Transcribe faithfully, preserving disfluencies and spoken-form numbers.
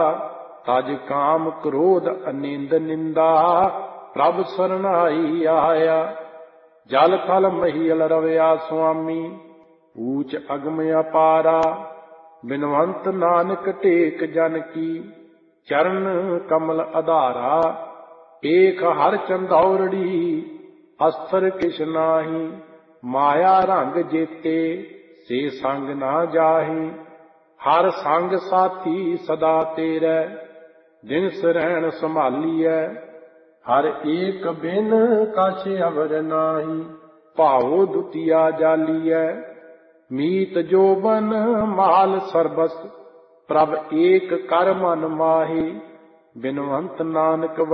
ਤਜ ਕਾਮ ਕ੍ਰੋਧ ਅਨਿੰਦ ਨਿੰਦਾ ਪ੍ਰਭ ਸਰਨਾਈ ਆਇਆ। ਜਲ ਥਲ ਮਹੀਲ ਰਵਿਆ ਸੁਆਮੀ ਊਚ ਅਗਮ ਅਪਾਰਾ। ਬਿਨਵੰਤ ਨਾਨਕ ਟੇਕ ਜਨ ਕੀ ਚਰਨ ਕਮਲ ਆਧਾਰਾ। ਏਕ ਹਰ ਚੰਦੌਰੜੀ ਅਸਥਰ ਕਿਛ ਨਾਹੀ। ਮਾਇਆ ਰੰਗ ਜੇਤੇ ਸੇ ਸੰਗ ਨਾ ਜਾਹੀ। ਹਰ ਸੰਗ ਸਾਥੀ ਸਦਾ ਤੇਰੇ ਦਿਨਸ ਰਹਿਣ ਸੰਭਾਲੀਐ। ਹਰ ਏਕ ਬਿਨ ਕਛ ਅਵਰ ਨਾਹੀ ਭਾਉ ਦੁਤੀਆ ਜਾਲੀਐ। ਮੀਤ ਜੋਬਨ ਮਾਲ ਸਰਬਸ ਪ੍ਰਭ ਏਕ ਕਰ ਮਨ ਮਾਹੀ। ਬਿਨਵੰਤ ਨਾਨਕ